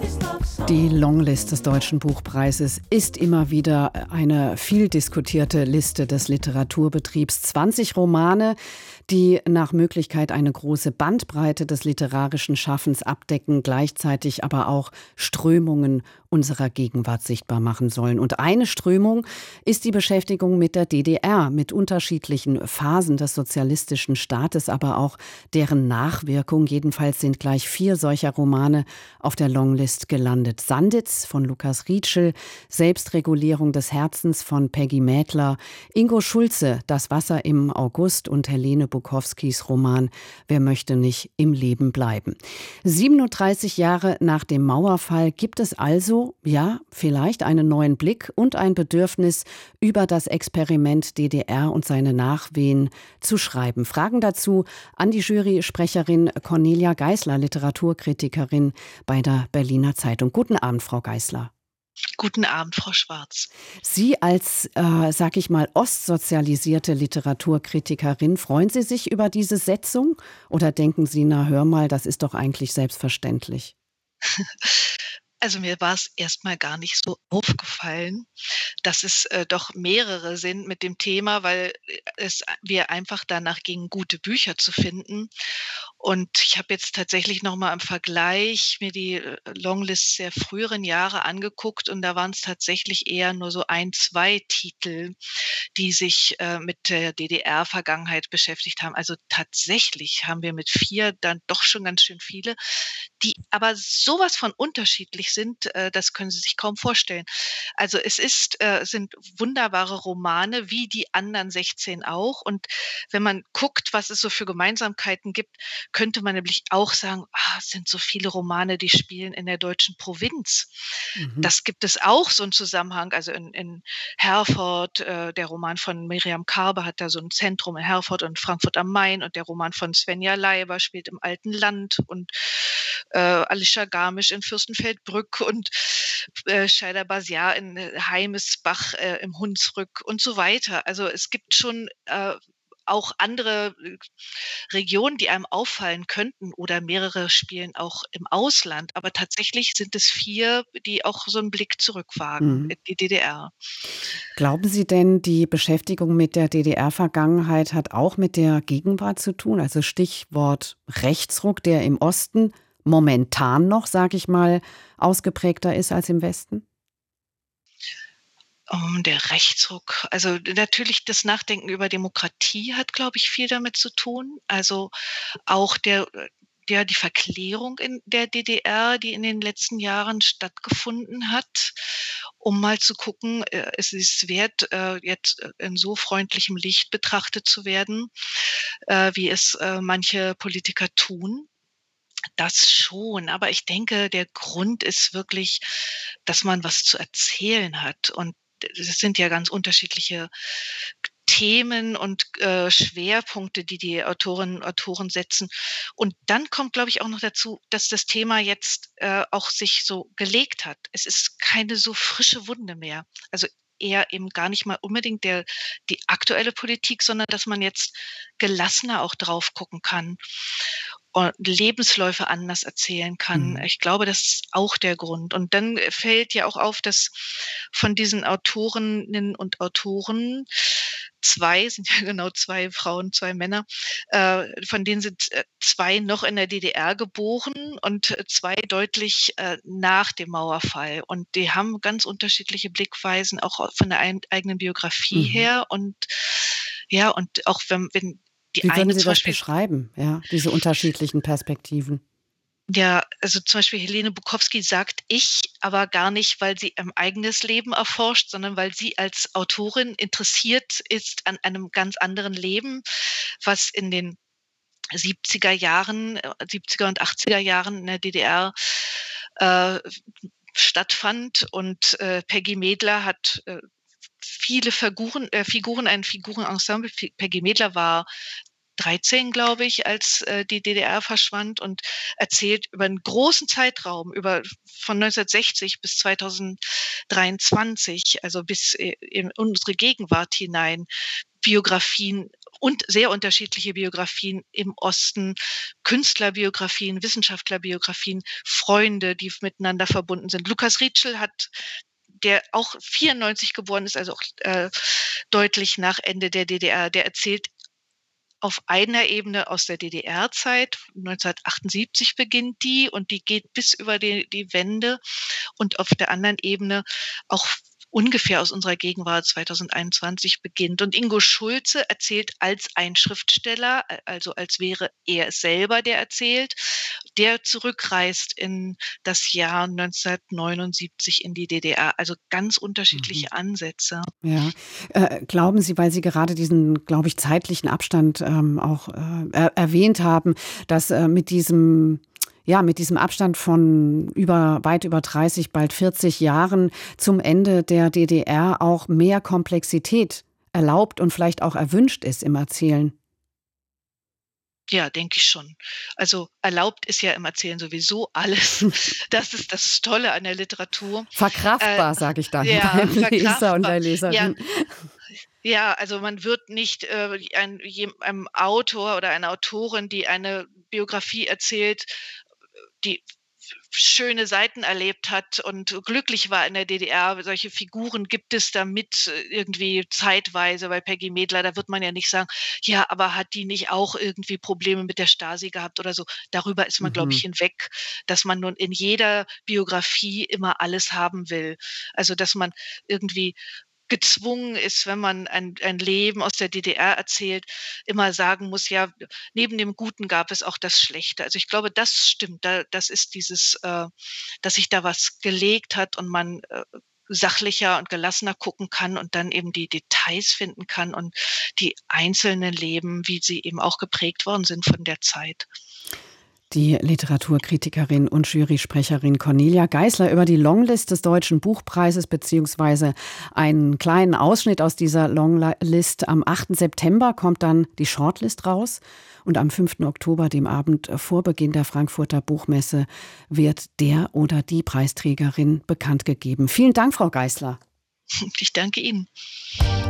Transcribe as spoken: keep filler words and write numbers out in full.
Die Longlist des Deutschen Buchpreises ist immer wieder eine viel diskutierte Liste des Literaturbetriebs. zwanzig Romane, die nach Möglichkeit eine große Bandbreite des literarischen Schaffens abdecken, gleichzeitig aber auch Strömungen unserer Gegenwart sichtbar machen sollen. Und eine Strömung ist die Beschäftigung mit der D D R, mit unterschiedlichen Phasen des sozialistischen Staates, aber auch deren Nachwirkung. Jedenfalls sind gleich vier solcher Romane auf der Longlist gelandet. Sanditz von Lukas Rietschel, Selbstregulierung des Herzens von Peggy Mädler, Ingo Schulze, Das Wasser im August und Helene Bukowskis Roman Wer möchte nicht im Leben bleiben. siebenunddreißig Jahre nach dem Mauerfall gibt es also, ja, vielleicht einen neuen Blick und ein Bedürfnis, über das Experiment D D R und seine Nachwehen zu schreiben. Fragen dazu an die Jury-Sprecherin Cornelia Geisler, Literaturkritikerin bei der Berliner Zeitung. Guten Abend, Frau Geisler. Guten Abend, Frau Schwarz. Sie als, äh, sag ich mal, ostsozialisierte Literaturkritikerin, freuen Sie sich über diese Setzung oder denken Sie, na hör mal, das ist doch eigentlich selbstverständlich? Also mir war es erstmal gar nicht so aufgefallen, dass es äh, doch mehrere sind mit dem Thema, weil es wir einfach danach ging, gute Bücher zu finden. Und ich habe jetzt tatsächlich noch mal im Vergleich mir die äh, Longlist der früheren Jahre angeguckt und da waren es tatsächlich eher nur so ein, zwei Titel, die sich äh, mit der D D R-Vergangenheit beschäftigt haben. Also tatsächlich haben wir mit vier dann doch schon ganz schön viele, die aber sowas von unterschiedlich sind, äh, das können Sie sich kaum vorstellen. Also es ist äh, es sind wunderbare Romane, wie die anderen sechzehn auch. Und wenn man guckt, was es so für Gemeinsamkeiten gibt, könnte man nämlich auch sagen, ah, es sind so viele Romane, die spielen in der deutschen Provinz. Mhm. Das gibt es auch, so 'n Zusammenhang. Also in in Herford, äh, der Roman von Miriam Karbe hat da so 'n Zentrum in Herford und Frankfurt am Main und der Roman von Svenja Leiber spielt im alten Land und äh, Alicia Garmisch in Fürstenfeldbruck und äh, Scheider Basiar in äh, Heimesbach äh, im Hunsrück und so weiter. Also es gibt schon äh, auch andere äh, Regionen, die einem auffallen könnten oder mehrere spielen auch im Ausland. Aber tatsächlich sind es vier, die auch so 'n Blick zurückwagen Mhm. in die D D R. Glauben Sie denn, die Beschäftigung mit der D D R-Vergangenheit hat auch mit der Gegenwart zu tun? Also Stichwort Rechtsruck, der im Osten momentan noch, sage ich mal, ausgeprägter ist als im Westen? Ähm, der Rechtsruck, also natürlich das Nachdenken über Demokratie hat, glaube ich, viel damit zu tun. Also auch der äh, ja, die Verklärung in der D D R, die in den letzten Jahren stattgefunden hat, um mal zu gucken, äh, es ist wert, äh, jetzt äh, in so freundlichem Licht betrachtet zu werden, äh, wie es äh, manche Politiker tun. Das schon, aber ich denke, der Grund ist wirklich, dass man was zu erzählen hat und es sind ja ganz unterschiedliche Themen und äh, Schwerpunkte, die die Autorinnen und Autoren setzen. Und dann kommt, glaube ich, auch noch dazu, dass das Thema jetzt äh, auch sich so gelegt hat. Es ist keine so frische Wunde mehr. Also eher eben gar nicht mal unbedingt der die aktuelle Politik, sondern dass man jetzt gelassener auch drauf gucken kann und Lebensläufe anders erzählen kann. Mhm. Ich glaube, das ist auch der Grund. Und dann fällt ja auch auf, dass von diesen Autorinnen und Autoren zwei sind ja genau zwei Frauen, zwei Männer, äh, von denen sind äh, zwei noch in der D D R geboren und äh, zwei deutlich äh, nach dem Mauerfall. Und die haben ganz unterschiedliche Blickweisen, auch von der ein eigenen Biografie Mhm. her. Und ja, und auch wenn wenn die Wie würden eine Sie zum das Beispiel beschreiben, ja, diese unterschiedlichen Perspektiven? ja, also zum Beispiel Helene Bukowski sagt „ich", aber gar nicht, weil sie ihr eigenes Leben erforscht, sondern weil sie als Autorin interessiert ist an einem ganz anderen Leben, was in den siebziger Jahren, äh, siebziger und achtziger Jahren in der D D R äh, stattfand. Und äh, Peggy Medler hat äh, viele Figuren, äh, Figuren, ein Figurenensemble. Fi- Peggy Medler war dreizehn, glaube ich, als äh, die D D R verschwand und erzählt über einen großen Zeitraum, über von neunzehnhundertsechzig bis zweitausenddreiundzwanzig, also bis äh, in unsere Gegenwart hinein, Biografien und sehr unterschiedliche Biografien im Osten, Künstlerbiografien, Wissenschaftlerbiografien, Freunde, die miteinander verbunden sind. Lukas Rietschel hat, der auch vierundneunzig geboren ist, also auch äh, deutlich nach Ende der D D R, der erzählt auf einer Ebene aus der D D R-Zeit, neunzehnhundertachtundsiebzig beginnt die und die geht bis über die, die Wende, und auf der anderen Ebene auch ungefähr aus unserer Gegenwart zweitausendeinundzwanzig beginnt. Und Ingo Schulze erzählt als ein Schriftsteller, also als wäre er es selber, der erzählt, der zurückreist in das Jahr neunzehnhundertneunundsiebzig in die D D R. Also ganz unterschiedliche Mhm. Ansätze. Ja. Äh, glauben Sie, weil Sie gerade diesen, glaube ich, zeitlichen Abstand ähm, auch äh, er erwähnt haben, dass äh, mit diesem ja, mit diesem Abstand von über weit über dreißig, bald vierzig Jahren zum Ende der D D R auch mehr Komplexität erlaubt und vielleicht auch erwünscht ist im Erzählen? Ja, denke ich schon. Also, erlaubt ist ja im Erzählen sowieso alles. Das ist das Tolle an der Literatur. Äh, Verkraftbar, sage ich dann ja, beim Leser und verkraftbar. der Ja, Leserin. ja, also man wird nicht äh, ein, jem, einem Autor oder einer Autorin, die eine Biografie erzählt, die schöne Seiten erlebt hat und glücklich war in der D D R. Solche Figuren gibt es damit äh, irgendwie zeitweise bei Peggy Medler. Da wird man ja nicht sagen, ja, aber hat die nicht auch irgendwie Probleme mit der Stasi gehabt oder so. Darüber ist man, glaube ich, Mhm. hinweg, dass man nun in jeder Biografie immer alles haben will. Also, dass man irgendwie gezwungen ist, wenn man ein ein Leben aus der D D R erzählt, immer sagen muss: „Ja, neben dem Guten gab es auch das Schlechte." Also, ich glaube, das stimmt. Da das ist dieses, äh, dass sich da was gelegt hat und man, äh, sachlicher und gelassener gucken kann und dann eben die Details finden kann und die einzelnen Leben, wie sie eben auch geprägt worden sind von der Zeit. Die Literaturkritikerin und Jurysprecherin Cornelia Geisler über die Longlist des Deutschen Buchpreises beziehungsweise einen kleinen Ausschnitt aus dieser Longlist. Am achten September kommt dann die Shortlist raus und am fünften Oktober, dem Abend vor Beginn der Frankfurter Buchmesse, wird der oder die Preisträgerin bekannt gegeben. Vielen Dank, Frau Geisler. Ich danke Ihnen.